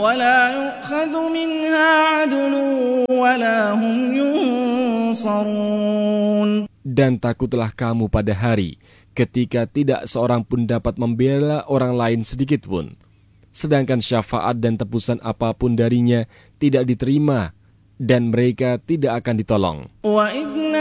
ولا يؤخذ منها عدل ولا هم ينصرون. Dan takutlah kamu pada hari ketika tidak seorang pun dapat membela orang lain sedikit pun, sedangkan syafaat dan tebusan apapun darinya tidak diterima dan mereka tidak akan ditolong.